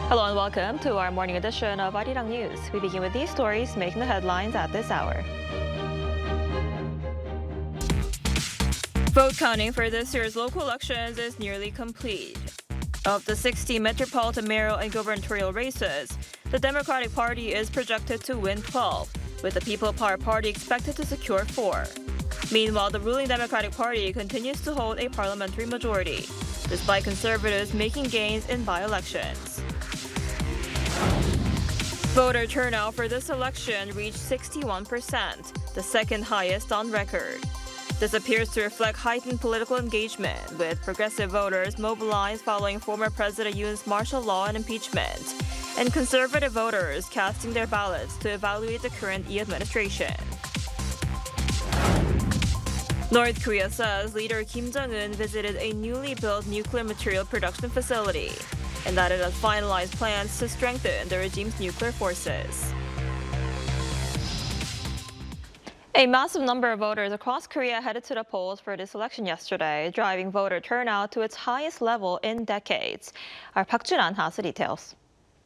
Hello and welcome to our morning edition of Arirang News. We begin with these stories making the headlines at this hour. Vote counting for this year's local elections is nearly complete. Of the 60 metropolitan mayoral and gubernatorial races, the Democratic Party is projected to win 12, with the People Power Party expected to secure 4. Meanwhile, the ruling Democratic Party continues to hold a parliamentary majority, despite conservatives making gains in by-elections. Voter turnout for this election reached 61%, the second highest on record. This appears to reflect heightened political engagement, with progressive voters mobilized following former President Yoon's martial law and impeachment, and conservative voters casting their ballots to evaluate the current Lee administration. North Korea says leader Kim Jong-un visited a newly built nuclear material production facility, and that it has finalized plans to strengthen the regime's nuclear forces. A massive number of voters across Korea headed to the polls for this election yesterday, driving voter turnout to its highest level in decades. Our Park Jun-an has the details.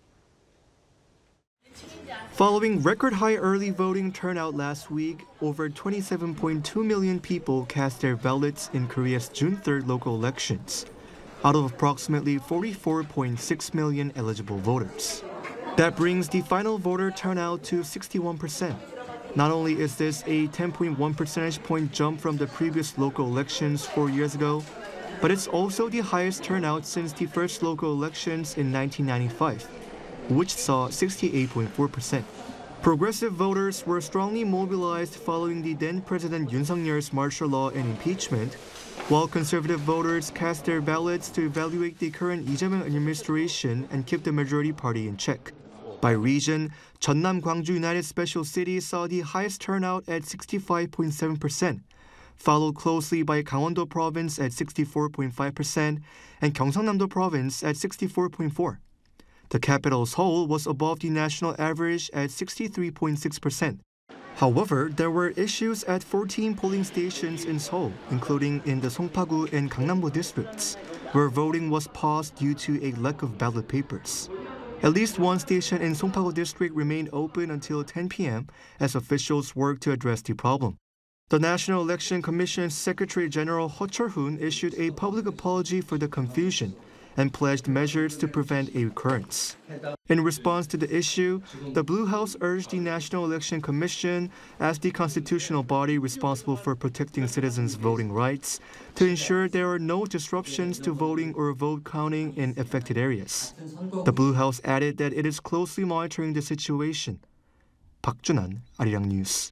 Following record-high early voting turnout last week, over 27.2 million people cast their ballots in Korea's June 3rd local elections, out of approximately 44.6 million eligible voters. That brings the final voter turnout to 61%. Not only is this a 10.1 percentage point jump from the previous local elections 4 years ago, but it's also the highest turnout since the first local elections in 1995, which saw 68.4%. Progressive voters were strongly mobilized following the then-President Yoon Suk-yeol's martial law and impeachment, while conservative voters cast their ballots to evaluate the current Lee Jae-myung administration and keep the majority party in check. By region, Jeonnam Gwangju United Special City saw the highest turnout at 65.7%, followed closely by Gangwon-do Province at 64.5% and Gyeongsang-namdo Province at 64.4%. The capital Seoul was above the national average at 63.6%. However, there were issues at 14 polling stations in Seoul, including in the Songpa-gu and Gangnam-do districts, where voting was paused due to a lack of ballot papers. At least one station in Songpa-gu district remained open until 10 p.m. as officials worked to address the problem. The National Election Commission's Secretary General Ho Chul-hoon issued a public apology for the confusion and pledged measures to prevent a recurrence. In response to the issue, the Blue House urged the National Election Commission, as the constitutional body responsible for protecting citizens' voting rights, to ensure there are no disruptions to voting or vote counting in affected areas. The Blue House added that it is closely monitoring the situation. Park Jun-an, Arirang News.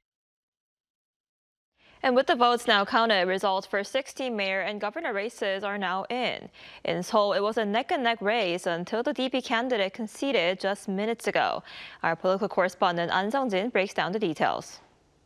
And with the votes now counted, results for 16 mayor and governor races are now in. In Seoul, it was a neck-and-neck race until the DP candidate conceded just minutes ago. Our political correspondent An Sung-jin breaks down the details.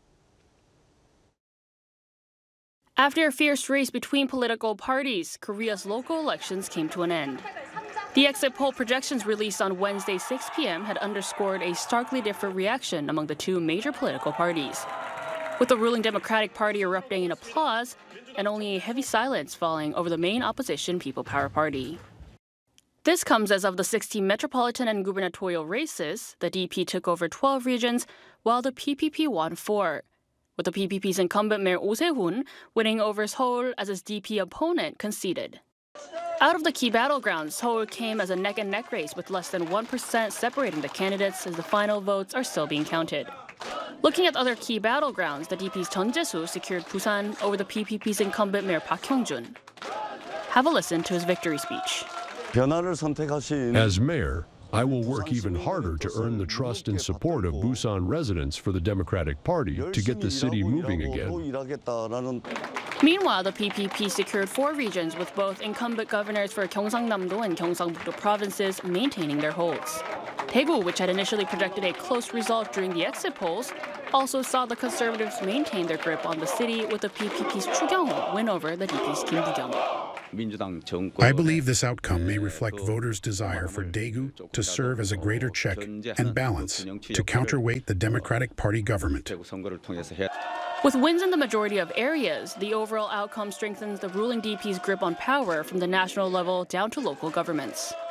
After a fierce race between political parties, Korea's local elections came to an end. The exit poll projections released on Wednesday 6 p.m. had underscored a starkly different reaction among the two major political parties, with the ruling Democratic Party erupting in applause and only a heavy silence falling over the main opposition People Power Party. This comes as of the 16 metropolitan and gubernatorial races, the DP took over 12 regions, while the PPP won 4, with the PPP's incumbent Mayor Oh Se-hoon winning over Seoul as his DP opponent conceded. Out of the key battlegrounds, Seoul came as a neck-and-neck race with less than 1% separating the candidates as the final votes are still being counted. Looking at other key battlegrounds, the DP's Jeon Jae-soo secured Busan over the PPP's incumbent Mayor Park Hyung-jun. Have a listen to his victory speech. As mayor, I will work even harder to earn the trust and support of Busan residents for the Democratic Party to get the city moving again. Meanwhile, the PPP secured 4 regions with both incumbent governors for Gyeongsang-namdo and Gyeongsang-bukdo provinces maintaining their holds. Daegu, which had initially projected a close result during the exit polls, also saw the conservatives maintain their grip on the city with the PPP's Chu Kyung-ho win over the DP's Kim Bu-kyung. I believe this outcome may reflect voters' desire for Daegu to serve as a greater check and balance to counterweight the Democratic Party government. With wins in the majority of areas, the overall outcome strengthens the ruling DP's grip on power from the national level down to local governments.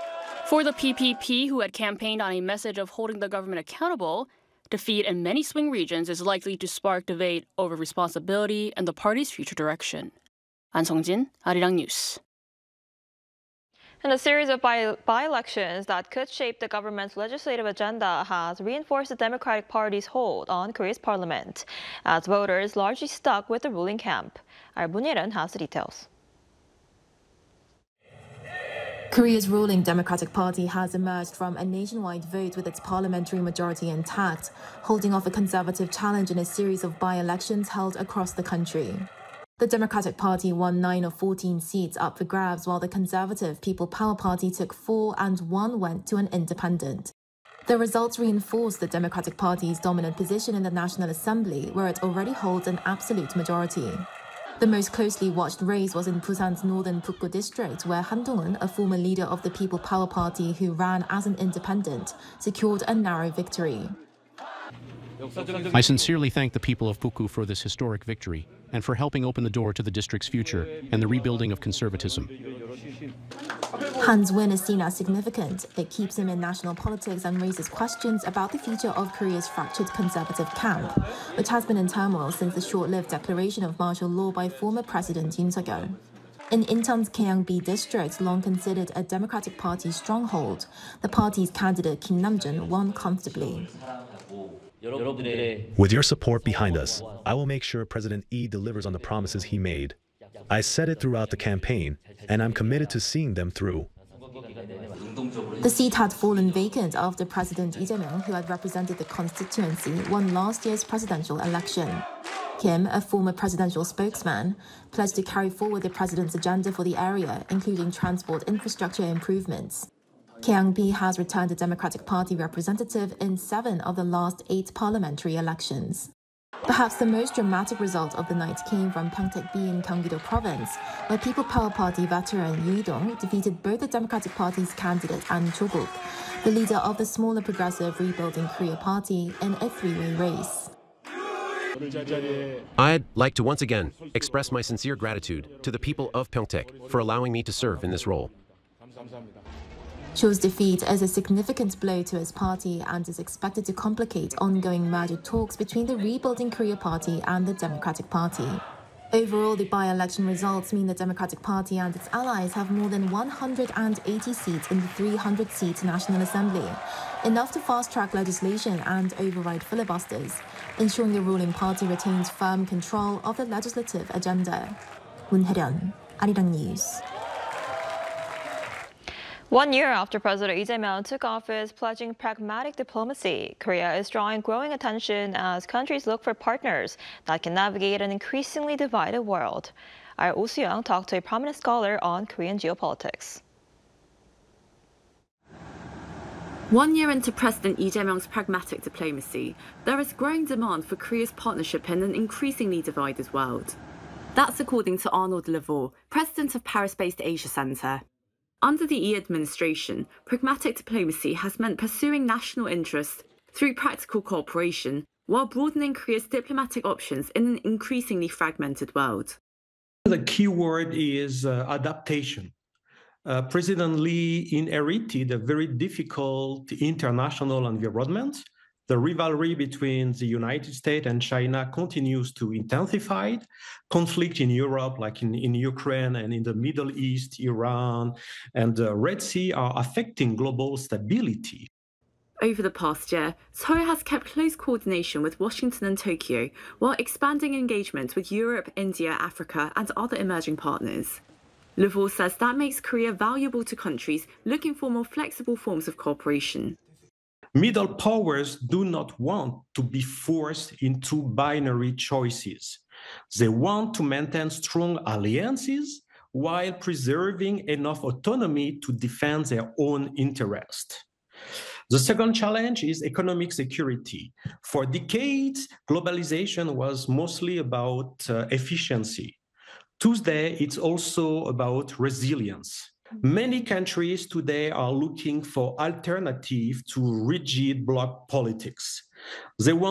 For the PPP, who had campaigned on a message of holding the government accountable, defeat in many swing regions is likely to spark debate over responsibility and the party's future direction. An Sung-jin, Arirang News. And a series of by-elections that could shape the government's legislative agenda has reinforced the Democratic Party's hold on Korea's parliament, as voters largely stuck with the ruling camp. Our Moon Ye-reon has the details. Korea's ruling Democratic Party has emerged from a nationwide vote with its parliamentary majority intact, holding off a conservative challenge in a series of by-elections held across the country. The Democratic Party won 9 of 14 seats up for grabs, while the conservative People Power Party took 4 and 1 went to an independent. The results reinforce the Democratic Party's dominant position in the National Assembly, where it already holds an absolute majority. The most closely watched race was in Busan's northern Pukgu district, where Han Dong-un, a former leader of the People Power Party who ran as an independent, secured a narrow victory. I sincerely thank the people of Pukgu for this historic victory and for helping open the door to the district's future and the rebuilding of conservatism. Han's win is seen as significant. It keeps him in national politics and raises questions about the future of Korea's fractured conservative camp, which has been in turmoil since the short-lived declaration of martial law by former President Yoon Suk-yeol. In Incheon's Gyeongbi district, long considered a Democratic Party stronghold, the party's candidate Kim Nam-jun won comfortably. With your support behind us, I will make sure President Lee delivers on the promises he made. I said it throughout the campaign, and I'm committed to seeing them through. The seat had fallen vacant after President Lee Jae-myung, who had represented the constituency, won last year's presidential election. Kim, a former presidential spokesman, pledged to carry forward the president's agenda for the area, including transport infrastructure improvements. Gyeongbi has returned a Democratic Party representative in 7 of the last 8 parliamentary elections. Perhaps the most dramatic result of the night came from Pyeongtaek-bi in Gyeonggi-do Province, where People Power Party veteran Yoo Hee-dong defeated both the Democratic Party's candidate An Cho-guk, the leader of the smaller progressive Rebuilding Korea Party, in a 3-way race. I'd like to once again express my sincere gratitude to the people of Pyeongtaek for allowing me to serve in this role. Cho's defeat is a significant blow to his party and is expected to complicate ongoing merger talks between the Rebuilding Korea Party and the Democratic Party. Overall, the by-election results mean the Democratic Party and its allies have more than 180 seats in the 300-seat National Assembly, enough to fast-track legislation and override filibusters, ensuring the ruling party retains firm control of the legislative agenda. Moon Ye-reon, Arirang News. 1 year after President Lee Jae-myung took office pledging pragmatic diplomacy, Korea is drawing growing attention as countries look for partners that can navigate an increasingly divided world. Our Oh Soo-young talked to a prominent scholar on Korean geopolitics. 1 year into President Lee Jae-myung's pragmatic diplomacy, there is growing demand for Korea's partnership in an increasingly divided world. That's according to Arnold Lavoie, president of Paris-based Asia Center. Under the Lee administration, pragmatic diplomacy has meant pursuing national interests through practical cooperation while broadening Korea's diplomatic options in an increasingly fragmented world. The key word is adaptation. President Lee inherited a very difficult international environment. The rivalry between the United States and China continues to intensify. Conflict in Europe, like in Ukraine and in the Middle East, Iran, and the Red Sea are affecting global stability. Over the past year, Seoul has kept close coordination with Washington and Tokyo while expanding engagement with Europe, India, Africa, and other emerging partners. Lavoie says that makes Korea valuable to countries looking for more flexible forms of cooperation. Middle powers do not want to be forced into binary choices. They want to maintain strong alliances while preserving enough autonomy to defend their own interest. The second challenge is economic security. For decades, globalization was mostly about efficiency. Today, it's also about resilience. Many countries today are looking for alternatives to rigid bloc politics. They want